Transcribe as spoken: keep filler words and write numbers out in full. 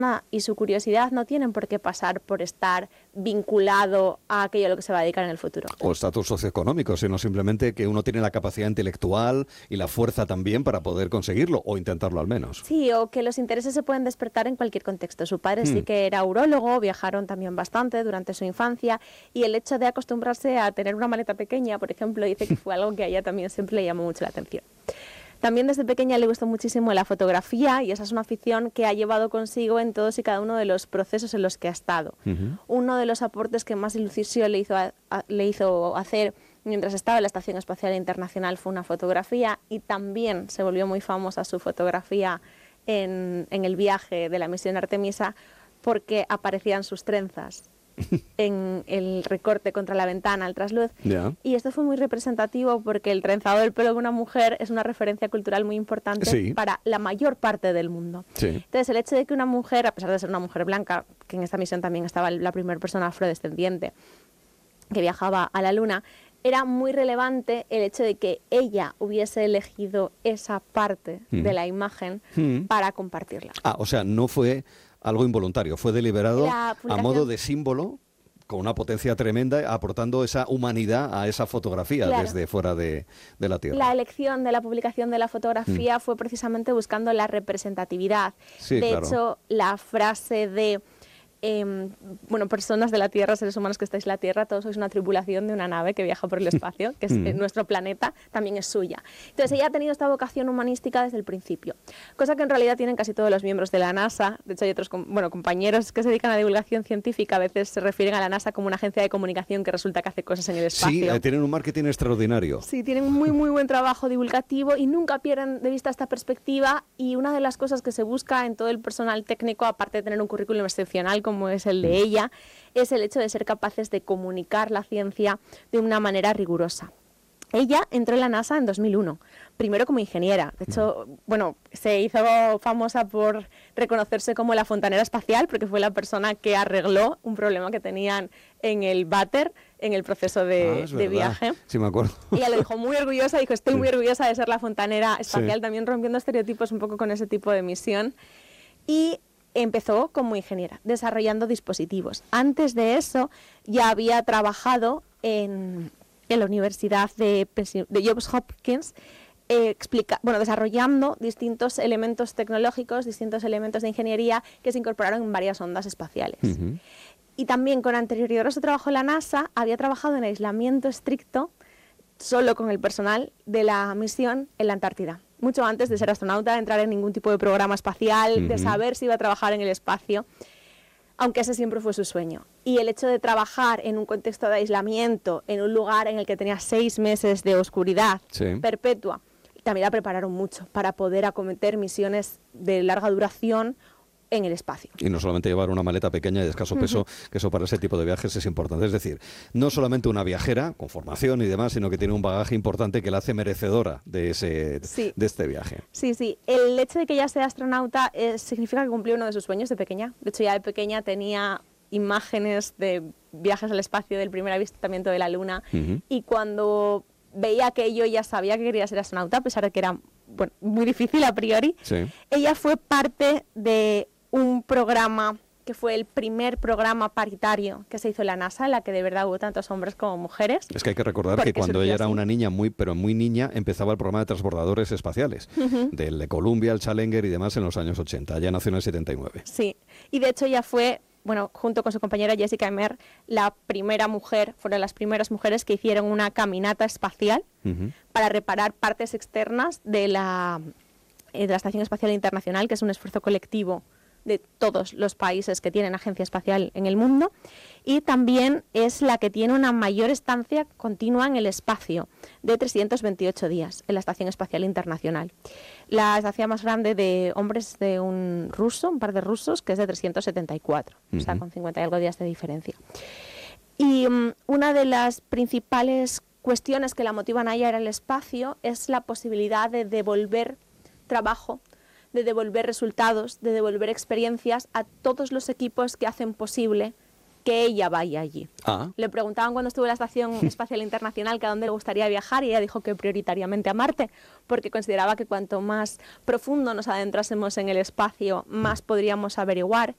y su curiosidad no tienen por qué pasar por estar vinculado a aquello a lo que se va a dedicar en el futuro. O estatus socioeconómico, sino simplemente que uno tiene la capacidad intelectual y la fuerza también para poder conseguirlo, o intentarlo al menos. Sí, o que los intereses se pueden despertar en cualquier contexto. Su padre hmm. sí que era urólogo, viajaron también bastante durante su infancia, y el hecho de acostumbrarse a tener una maleta pequeña, por ejemplo, dice que fue algo que a ella también siempre le llamó mucho la atención. También desde pequeña le gustó muchísimo la fotografía, y esa es una afición que ha llevado consigo en todos y cada uno de los procesos en los que ha estado. Uh-huh. Uno de los aportes que más ilusión le hizo, a, a, le hizo hacer mientras estaba en la Estación Espacial Internacional fue una fotografía, y también se volvió muy famosa su fotografía en, en el viaje de la misión Artemisa, porque aparecían sus trenzas en el recorte contra la ventana, el trasluz. Yeah. Y esto fue muy representativo porque el trenzado del pelo de una mujer es una referencia cultural muy importante sí. para la mayor parte del mundo. Sí. Entonces, el hecho de que una mujer, a pesar de ser una mujer blanca, que en esta misión también estaba la primera persona afrodescendiente que viajaba a la Luna, era muy relevante el hecho de que ella hubiese elegido esa parte mm. de la imagen mm. para compartirla. Ah, o sea, no fue algo involuntario, fue deliberado a modo de símbolo, con una potencia tremenda, aportando esa humanidad a esa fotografía claro. desde fuera de, de la Tierra. La elección de la publicación de la fotografía mm. fue precisamente buscando la representatividad. Sí, de claro. hecho, la frase de... Eh, bueno, personas de la Tierra, seres humanos que estáis en la Tierra, todos sois una tripulación de una nave que viaja por el espacio, que es mm. nuestro planeta, también es suya. Entonces ella ha tenido esta vocación humanística desde el principio, cosa que en realidad tienen casi todos los miembros de la NASA. De hecho hay otros bueno, compañeros que se dedican a divulgación científica, a veces se refieren a la NASA como una agencia de comunicación que resulta que hace cosas en el espacio. Sí, eh, tienen un marketing extraordinario. Sí, tienen muy muy buen trabajo divulgativo y nunca pierden de vista esta perspectiva, y una de las cosas que se busca en todo el personal técnico, aparte de tener un currículum excepcional como es el de ella, es el hecho de ser capaces de comunicar la ciencia de una manera rigurosa. Ella entró en la NASA en dos mil uno, primero como ingeniera. De hecho, bueno, se hizo famosa por reconocerse como la fontanera espacial, porque fue la persona que arregló un problema que tenían en el váter, en el proceso de, ah, de viaje. Sí, me acuerdo. Ella lo dijo muy orgullosa, dijo, estoy sí. muy orgullosa de ser la fontanera espacial, sí. también rompiendo estereotipos un poco con ese tipo de misión. Y empezó como ingeniera, desarrollando dispositivos. Antes de eso, ya había trabajado en, en la Universidad de, de Johns Hopkins, eh, explica, bueno, desarrollando distintos elementos tecnológicos, distintos elementos de ingeniería que se incorporaron en varias ondas espaciales. Uh-huh. Y también, con anterioridad a su trabajo en la NASA, había trabajado en aislamiento estricto, solo con el personal de la misión en la Antártida. Mucho antes de ser astronauta, de entrar en ningún tipo de programa espacial, uh-huh. de saber si iba a trabajar en el espacio, aunque ese siempre fue su sueño. Y el hecho de trabajar en un contexto de aislamiento, en un lugar en el que tenía seis meses de oscuridad sí. perpetua, también la prepararon mucho para poder acometer misiones de larga duración en el espacio. Y no solamente llevar una maleta pequeña y de escaso peso, uh-huh. que eso para ese tipo de viajes es importante. Es decir, no solamente una viajera con formación y demás, sino que tiene un bagaje importante que la hace merecedora de ese sí. de este viaje. Sí, sí. El hecho de que ella sea astronauta eh, significa que cumplió uno de sus sueños de pequeña. De hecho, ya de pequeña tenía imágenes de viajes al espacio, del primer avistamiento de la Luna, uh-huh. y cuando veía aquello ya sabía que quería ser astronauta, a pesar de que era bueno, muy difícil a priori. Sí. Ella fue parte de un programa que fue el primer programa paritario que se hizo en la NASA, en la que de verdad hubo tantos hombres como mujeres. Es que hay que recordar que cuando ella era así. una niña, muy pero muy niña, empezaba el programa de transbordadores espaciales, uh-huh. del de Columbia, el Challenger y demás en los años ochenta. Ella nació en el setenta y nueve. Sí, y de hecho ella fue, bueno, junto con su compañera Jessica Emer, la primera mujer, fueron las primeras mujeres que hicieron una caminata espacial uh-huh. para reparar partes externas de la, de la Estación Espacial Internacional, que es un esfuerzo colectivo de todos los países que tienen agencia espacial en el mundo, y también es la que tiene una mayor estancia continua en el espacio, de trescientos veintiocho días, en la Estación Espacial Internacional. La estancia más grande de hombres de un ruso, un par de rusos, que es de trescientos setenta y cuatro, uh-huh. o sea, con cincuenta y algo días de diferencia. Y um, una de las principales cuestiones que la motivan a ella en el espacio es la posibilidad de devolver trabajo, de devolver resultados, de devolver experiencias a todos los equipos que hacen posible que ella vaya allí. Ah. Le preguntaban cuando estuvo en la Estación Espacial Internacional que a dónde le gustaría viajar, y ella dijo que prioritariamente a Marte, porque consideraba que cuanto más profundo nos adentrásemos en el espacio, más podríamos averiguar.